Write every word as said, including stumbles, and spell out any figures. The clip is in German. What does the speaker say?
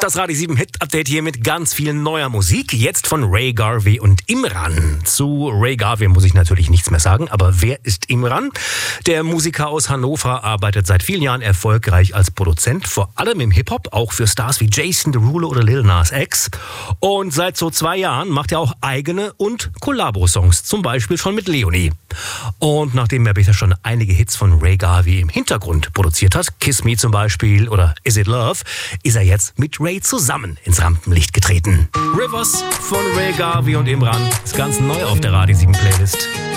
Das Radio sieben Hit Update hier mit ganz viel neuer Musik. Jetzt von Ray Garvey und Imran. Zu Ray Garvey muss ich natürlich nichts mehr sagen, aber wer ist Imran? Der Musiker aus Hannover arbeitet seit vielen Jahren erfolgreich als Produzent, vor allem im Hip-Hop, auch für Stars wie Jason Derulo oder Lil Nas X. Und seit so zwei Jahren macht er auch eigene und Kollabo-Songs, zum Beispiel schon mit Leonie. Und nachdem er bisher schon einige Hits von Ray Garvey im Hintergrund produziert hat, Kiss Me zum Beispiel oder Is It Love, ist er jetzt mit Ray zusammen ins Rampenlicht getreten. Rivers von Ray Garvey und Imran ist ganz neu auf der Radio sieben Playlist.